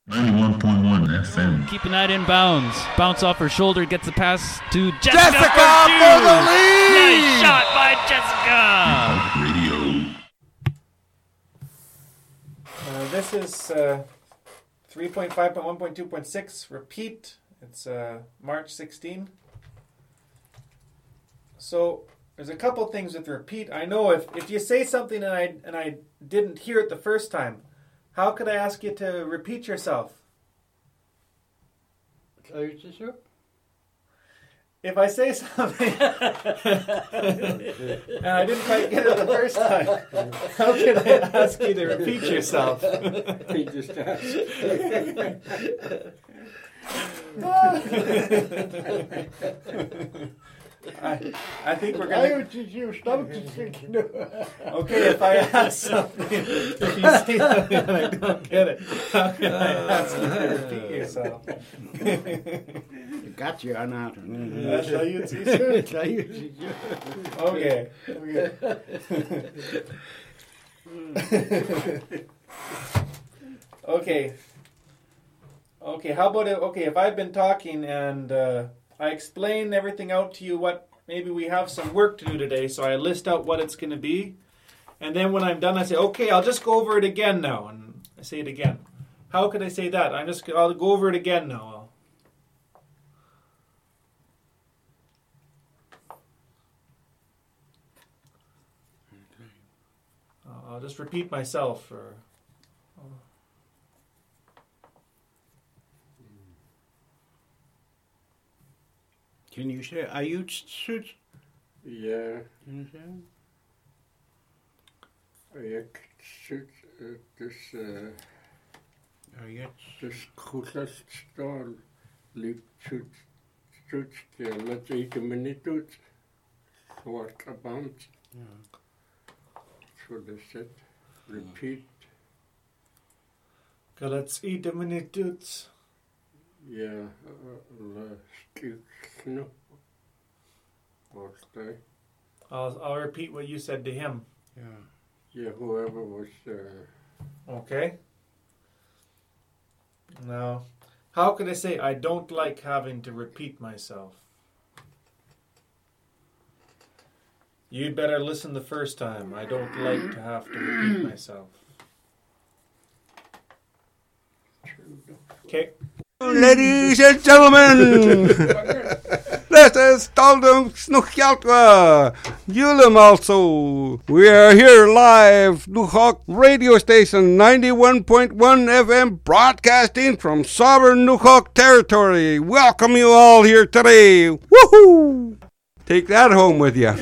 91.1 FM. Keeping that in bounds. Bounce off her shoulder, gets the pass to Jessica for the lead! Nice shot by Jessica! Radio. This is 3.5.1.2.6 repeat. It's March 16. So there's a couple things with repeat. I know if you say something and I didn't hear it the first time, how could I ask you to repeat yourself? If I say something and I didn't quite get it the first time, how can I ask you to repeat yourself? I think we're going to... Okay, if I ask something, if you say something and I don't get it, how can I ask you to repeat yourself? Got you on that. That's how you teach Okay. Okay, how about it? Okay, if I've been talking and I explain everything out to you, what maybe we have some work to do today, so I list out what it's going to be, and then when I'm done I say, okay, I'll just go over it again now, and I say it again. How could I say that? I'll go over it again now. I'll just repeat myself. Can you say, are you shoot? Yeah. Can you say? Ik zit dus goed staan. Liep zoet let ik me niet doet. Zwart band. So that's it. Repeat. Let's eat a minute, dudes. Yeah, I'll repeat what you said to him. Yeah, whoever was there. Okay. Now, how could I say I don't like having to repeat myself? You'd better listen the first time. I don't like to have to repeat myself. Okay. Ladies and gentlemen, this is Staldum Snuchjaltwa, Julem also. We are here live, Nuhok radio station 91.1 FM, broadcasting from sovereign Nuhok territory. Welcome you all here today. Woohoo! Take that home with you.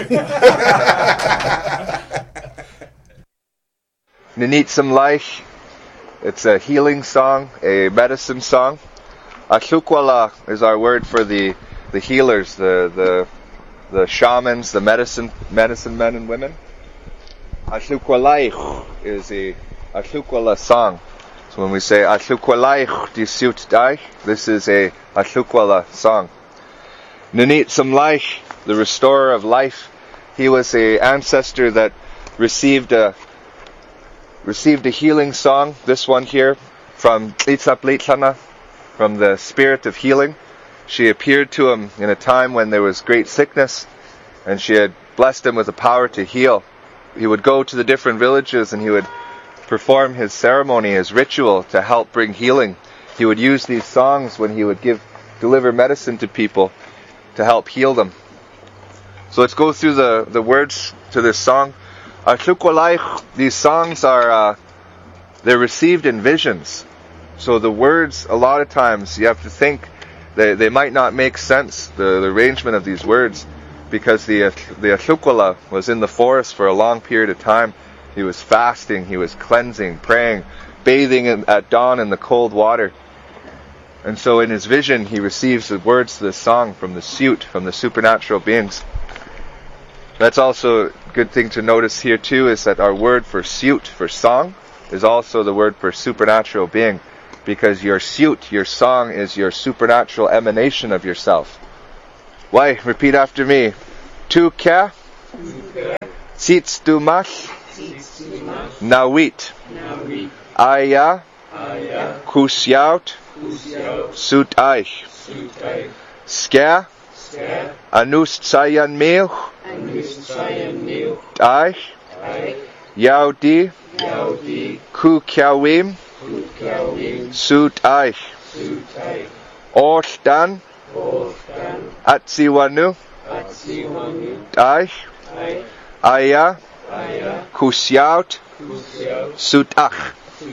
Nenitsam Laich. It's a healing song, a medicine song. Ashukwala is our word for the healers, the shamans, the medicine men and women. Ashukwalaich is a Ashukwala song. So when we say Ashukwalaich disut daich, this is a Ashukwala song. Nenitsam Laich, the restorer of life, he was an ancestor that received a healing song, this one here, from Tlitsap Litlana, from the spirit of healing. She appeared to him in a time when there was great sickness, and she had blessed him with the power to heal. He would go to the different villages and he would perform his ceremony, his ritual to help bring healing. He would use these songs when he would deliver medicine to people to help heal them. So let's go through the words to this song. These songs are they're received in visions. So the words, a lot of times, you have to think they might not make sense, the arrangement of these words, because the Ashukwala was in the forest for a long period of time. He was fasting, he was cleansing, praying, bathing at dawn in the cold water. And so in his vision, he receives the words to the song from the Siut, from the supernatural beings. That's also a good thing to notice here too, is that our word for Siut, for song, is also the word for supernatural being, because your Siut, your song, is your supernatural emanation of yourself. Why? Repeat after me. Tu kya? Sits tu mach? Nawit. Aya? Kusjaut, Sut Eich, Sker, Anust Sayan Milch, Eich, Yaudi, Kukiawim, Sut Eich, Orstan, Atsiwanu, Eich, Aya, Kusjaut, Sut Ach,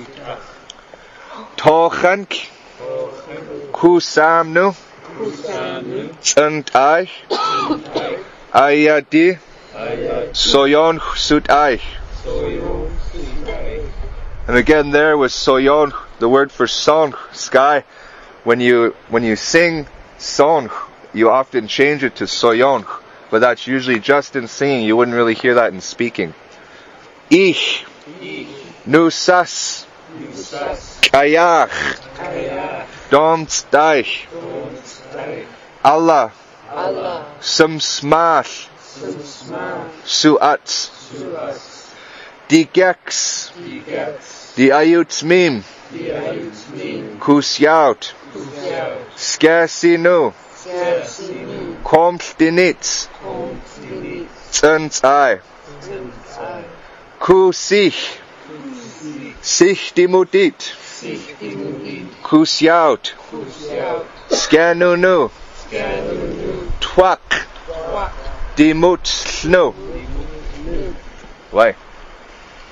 Tochank, Kusamnu, Tsant Eich, Ayadi, Soyon Sut Eich. And again there was Soyon, the word for song, sky. When you sing song, you often change it to Soyon, but that's usually just in singing. You wouldn't really hear that in speaking. Ich, Nusas, Kayach, Domstach, Allah, Sumsmash, Suats, Digex, Di Ayutsmim, Kusjaut, Skersinu, Komstinitz, Zenzai, Kusich, Sichtimudit, Kusjaut, Skanunu, Twak, Dimutsnu. Why?